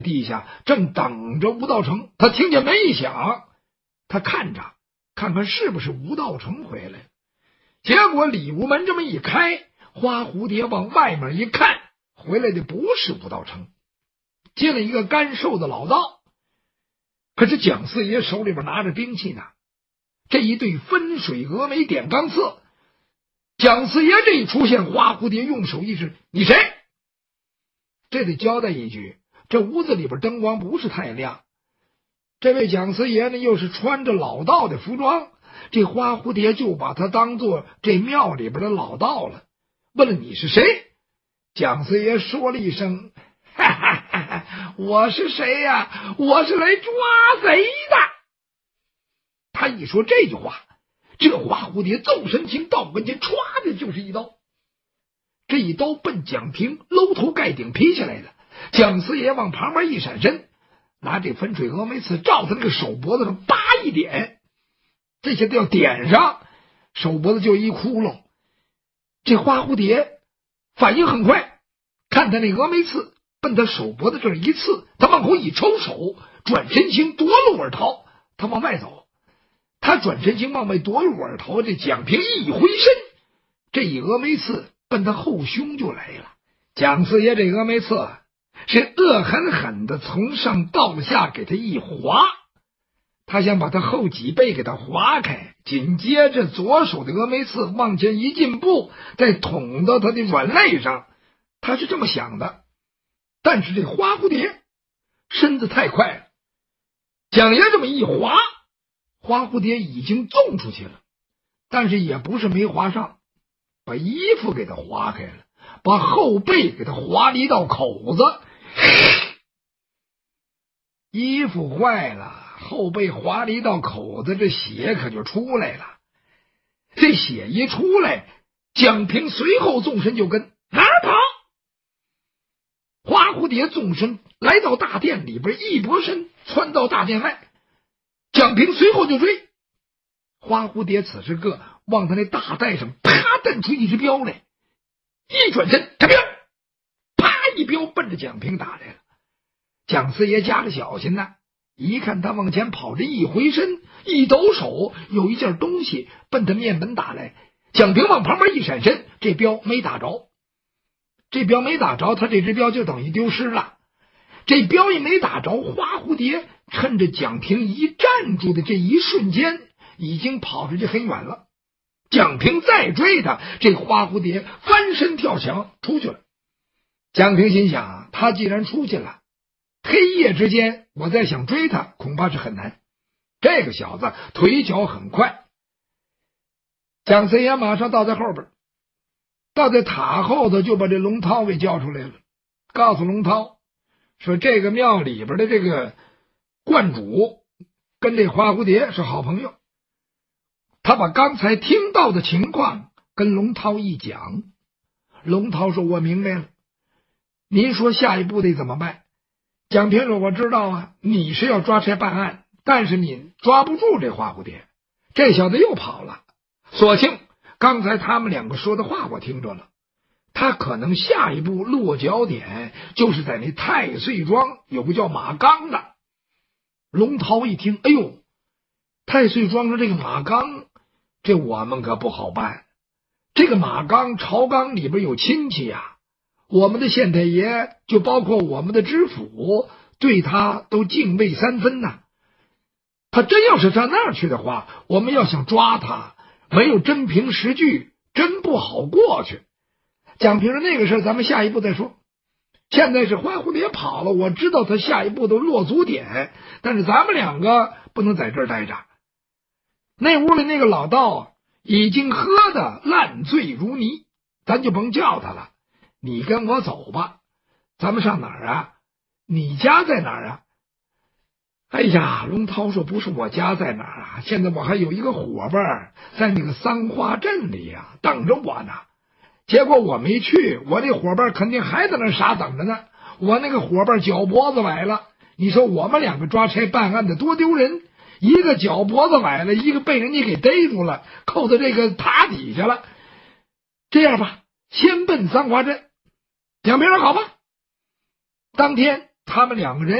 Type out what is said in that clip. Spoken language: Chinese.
地下正等着吴道成，他听见门一响，他看着看看是不是吴道成回来。结果里屋门这么一开，花蝴蝶往外面一看，回来的不是吴道成，进了一个干瘦的老道。可是蒋四爷手里边拿着兵器呢，这一对分水峨眉点钢刺。蒋四爷这一出现，花蝴蝶用手一指：“你谁？”这得交代一句，这屋子里边灯光不是太亮，这位蒋四爷呢又是穿着老道的服装，这花蝴蝶就把他当做这庙里边的老道了。问了：“你是谁？”蒋四爷说了一声：“哈哈哈哈，我是谁呀？我是来抓贼的。”他一说这句话，这花蝴蝶纵身行到跟前，歘的就是一刀。这一刀奔蒋平搂头盖顶劈下来了。蒋四爷往旁边一闪身，拿这分水峨眉刺照他那个手脖子上叭一点，这下子要点上，手脖子就一窟窿。这花蝴蝶反应很快，看他那峨眉刺奔他手脖子这儿一刺，他往后一抽手，转身行夺路而逃。他往外走，他转身行往外夺路而逃，这蒋平一回身，这一峨眉刺奔他后胸就来了。蒋四爷这峨眉刺是恶狠狠的从上到下给他一划，他想把他后脊背给他划开，紧接着左手的峨眉刺往前一进步，再捅到他的软肋上，他是这么想的。但是这花蝴蝶身子太快了，蒋爷这么一划，花蝴蝶已经纵出去了，但是也不是没划上，把衣服给他划开了，把后背给他划了一道口子。衣服坏了，后背划了一道口子，这血可就出来了。这血一出来，蒋平随后纵身就跟，哪儿跑？花蝴蝶纵身来到大殿里边，一拨身窜到大殿外，蒋平随后就追。花蝴蝶此时个往他那大带上啪蹬出一只镖来，一转身，他镖啪一镖奔着蒋平打来了。蒋四爷加了小心呢，一看他往前跑着，一回身一抖手，有一件东西奔他面门打来。蒋平往旁边一闪身，这镖没打着，这镖没打着，他这只镖就等于丢失了。这镖也没打着，花蝴蝶趁着蒋平一站住的这一瞬间，已经跑出去很远了。蒋平再追他，这花蝴蝶翻身跳墙出去了。蒋平心想，他既然出去了，黑夜之间我再想追他恐怕是很难。这个小子腿脚很快。蒋四爷马上到在后边，到在塔后头就把这龙涛给叫出来了，告诉龙涛说，这个庙里边的这个观主跟这花蝴蝶是好朋友。他把刚才听到的情况跟龙涛一讲，龙涛说，我明白了，您说下一步得怎么办？蒋平说，我知道啊，你是要抓差办案，但是你抓不住这花蝴蝶，这小子又跑了。所幸刚才他们两个说的话我听着了，他可能下一步落脚点就是在那太岁庄有个叫马刚的。龙涛一听，哎呦，太岁庄上这个马刚，这我们可不好办。这个马刚朝纲里边有亲戚呀，我们的县太爷就包括我们的知府对他都敬畏三分呐。他真要是上那儿去的话，我们要想抓他，没有真凭实据，真不好过去。蒋平说，那个事儿咱们下一步再说，现在是花蝴蝶跑了，我知道他下一步都落足点，但是咱们两个不能在这儿待着。那屋里那个老道已经喝得烂醉如泥，咱就甭叫他了，你跟我走吧。咱们上哪儿啊？你家在哪儿啊？哎呀，龙涛说，不是我家在哪儿啊，现在我还有一个伙伴在那个桑花镇里啊，等着我呢。结果我没去，我这伙伴肯定还在那傻等着呢。我那个伙伴脚脖子崴了，你说我们两个抓差办案的多丢人，一个脚脖子崴了，一个被人家给逮住了，扣到这个塔底下了。这样吧，先奔桑花镇。蒋平说，好吧。当天他们两个人